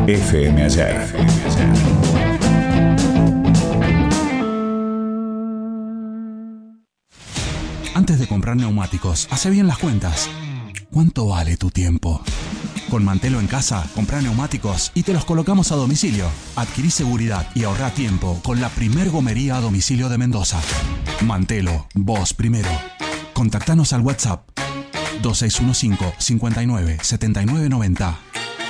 FM Ayer. Antes de comprar neumáticos, hace bien las cuentas. ¿Cuánto vale tu tiempo? Con Mantelo en casa, comprá neumáticos y te los colocamos a domicilio. Adquirí seguridad y ahorrá tiempo con la primer gomería a domicilio de Mendoza. Mantelo, vos primero. Contactanos al WhatsApp 2615 59 79 90.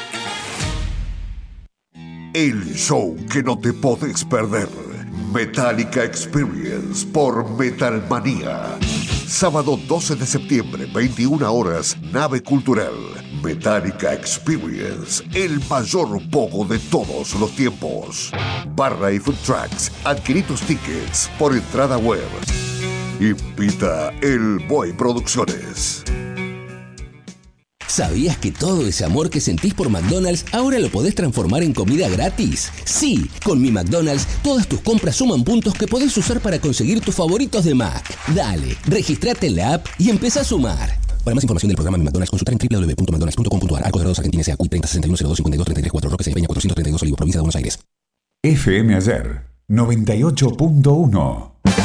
El show que no te podés perder. Metallica Experience por Metalmanía. Sábado 12 de septiembre, 21 horas, Nave Cultural. Metallica Experience, el mayor pogo de todos los tiempos. Barra y food trucks, adquirí tus tickets por entrada web. Invita El Boy Producciones. ¿Sabías que todo ese amor que sentís por McDonald's ahora lo podés transformar en comida gratis? Sí, con Mi McDonald's todas tus compras suman puntos que podés usar para conseguir tus favoritos de Mac. Dale, registrate en la app y empezá a sumar. Para más información del programa Mi McDonald's, consultar en www.mcdonalds.com.ar. Arcos Dorados, Argentina, SACUI 306102523334, Roque Peña 432 Olivos, provincia de Buenos Aires. FM Ayer 98.1.